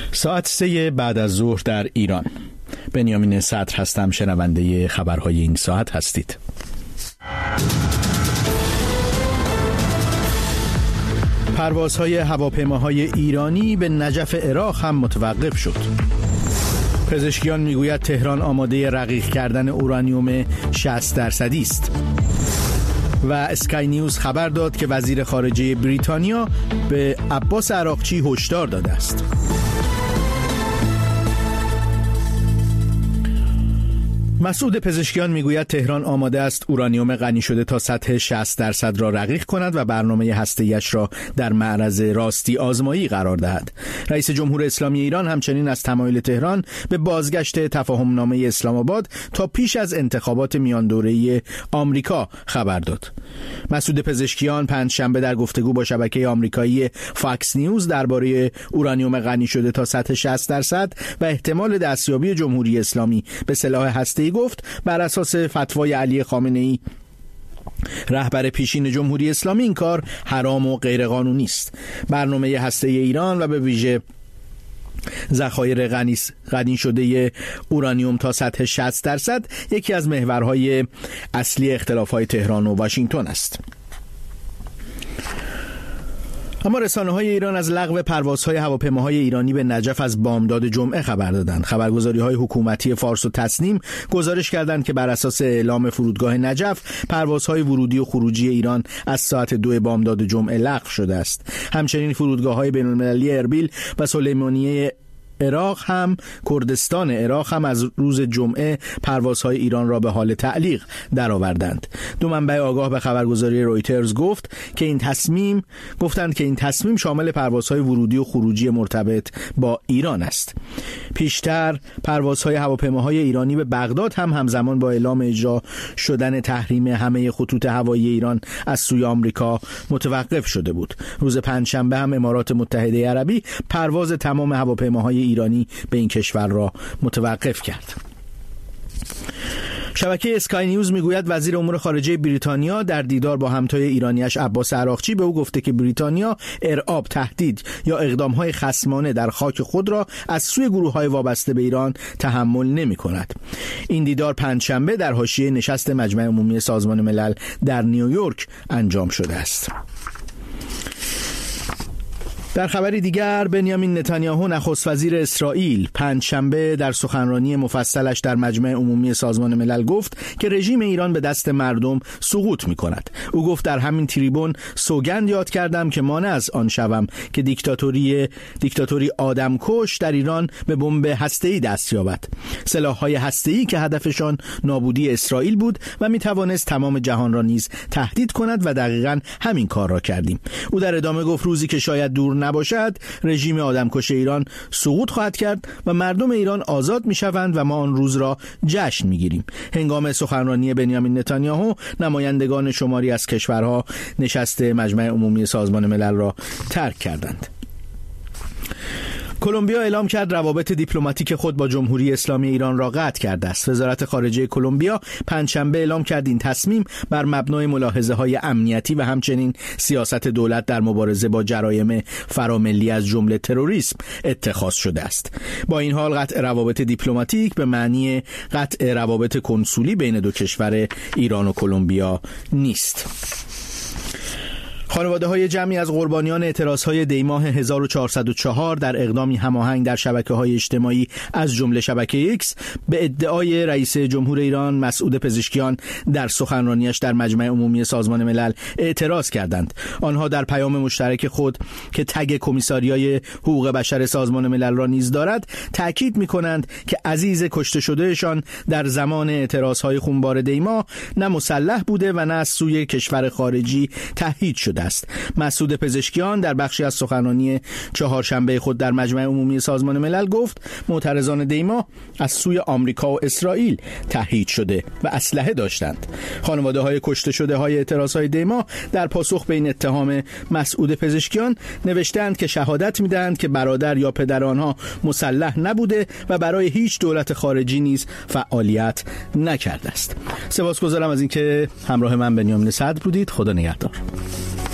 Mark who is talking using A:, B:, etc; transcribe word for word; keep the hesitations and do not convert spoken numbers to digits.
A: ساعت سه بعد از ظهر در ایران. بنیامین صدر هستم، شنونده خبرهای این ساعت هستید. پروازهای هواپیماهای ایرانی به نجف عراق هم متوقف شد. پزشکیان میگوید تهران آماده رقیق کردن اورانیوم شصت درصدی است. و اسکای نیوز خبر داد که وزیر خارجه بریتانیا به عباس عراقچی هشدار داده است. مسعود پزشکیان میگوید تهران آماده است اورانیوم غنی شده تا سطح شصت درصد را رقیق کند و برنامه هسته‌ایش را در معرض راستی آزمایی قرار دهد. رئیس جمهور اسلامی ایران همچنین از تمایل تهران به بازگشت تفاهمنامه اسلام آباد تا پیش از انتخابات میان دوره‌ای آمریکا خبر داد. مسعود پزشکیان پنجشنبه در گفتگو با شبکه آمریکایی فاکس نیوز درباره اورانیوم غنی شده تا سطح شصت درصد و احتمال دستیابی جمهوری اسلامی به سلاح هسته‌ای گفت بر اساس فتوای علی خامنه‌ای رهبر پیشین جمهوری اسلامی این کار حرام و غیرقانونی است. برنامه هسته‌ای ایران و به ویژه ذخایر غنی غنی شده اورانیوم تا سطح شصت درصد یکی از محورهای اصلی اختلاف‌های تهران و واشنگتن است. اما رسانه‌های ایران از لغو پروازهای هواپیماهای ایرانی به نجف از بامداد جمعه خبر دادند. خبرگزاری‌های حکومتی فارس و تسنیم گزارش کردند که بر اساس اعلام فرودگاه نجف پروازهای ورودی و خروجی ایران از ساعت دو بامداد جمعه لغو شده است. همچنین فرودگاه‌های بین‌المللی اربیل و سلیمانیه عراق هم کردستان عراق هم از روز جمعه پروازهای ایران را به حال تعلیق درآوردند. دو منبع آگاه به خبرگزاری رویترز گفت که این تصمیم گفتند که این تصمیم شامل پروازهای ورودی و خروجی مرتبط با ایران است. پیشتر پروازهای هواپیماهای ایرانی به بغداد هم همزمان با اعلام اجرا شدن تحریم همه خطوط هوایی ایران از سوی آمریکا متوقف شده بود. روز پنجشنبه هم امارات متحده عربی پرواز تمام هواپیماهای ایرانی به این کشور را متوقف کرد. شبکه اسکای نیوز میگوید وزیر امور خارجه بریتانیا در دیدار با همتای ایرانیش عباس عراقچی به او گفته که بریتانیا ارعاب، تهدید یا اقدام‌های خصمانه در خاک خود را از سوی گروه‌های وابسته به ایران تحمل نمی‌کند. این دیدار پنجشنبه در حاشیه نشست مجمع عمومی سازمان ملل در نیویورک انجام شده است. در خبری دیگر، بنیامین نتانیاهو نخست وزیر اسرائیل پنجشنبه در سخنرانی مفصلش در مجمع عمومی سازمان ملل گفت که رژیم ایران به دست مردم سقوط می‌کند. او گفت در همین تریبون سوگند یاد کردم که مانع از آن شوم که دیکتاتوری دیکتاتوری آدمکش در ایران به بمب هسته‌ای دست یابد. سلاح‌های هسته‌ای که هدفشان نابودی اسرائیل بود و می‌توانست تمام جهان را نیز تهدید کند و دقیقاً همین کار را کردیم. او در ادامه گفت روزی که شاید دور نباشد رژیم آدمکش ایران سقوط خواهد کرد و مردم ایران آزاد میشوند و ما آن روز را جشن میگیریم. هنگام سخنرانی بنیامین نتانیاهو نمایندگان شماری از کشورها نشست مجمع عمومی سازمان ملل را ترک کردند. کلمبیا اعلام کرد روابط دیپلماتیک خود با جمهوری اسلامی ایران را قطع کرده است. وزارت خارجه کلمبیا پنجشنبه اعلام کرد این تصمیم بر مبنای ملاحظه‌های امنیتی و همچنین سیاست دولت در مبارزه با جرایم فراملی از جمله تروریسم اتخاذ شده است. با این حال قطع روابط دیپلماتیک به معنی قطع روابط کنسولی بین دو کشور ایران و کلمبیا نیست. خانواده‌های جمعی از قربانیان اعتراض‌های دی‌ماه هزار و چهارصد و چهار در اقدامی هماهنگ در شبکه‌های اجتماعی از جمله شبکه ایکس به ادعای رئیس جمهور ایران مسعود پزشکیان در سخنرانیش در مجمع عمومی سازمان ملل اعتراض کردند. آنها در پیام مشترک خود که تگ کمیساریای حقوق بشر سازمان ملل را نیز دارد تاکید می‌کنند که عزیز کشته شدهشان در زمان اعتراض‌های خونبار دی‌ماه نه مسلح بوده و نه از سوی کشور خارجی تهدید شده است. مسعود پزشکیان در بخشی از سخنرانی چهارشنبه خود در مجمع عمومی سازمان ملل گفت معترضان دیما از سوی آمریکا و اسرائیل تهدید شده و اسلحه داشتند. خانواده‌های کشته شده های اعتراض‌های دیما در پاسخ به این اتهام مسعود پزشکیان نوشتند که شهادت می‌دهند که برادر یا پدر آنها مسلح نبوده و برای هیچ دولت خارجی نیز فعالیت نکرده است. سپاسگزارم از اینکه همراه من بنیامین صدر بودید. خدا نگهدار.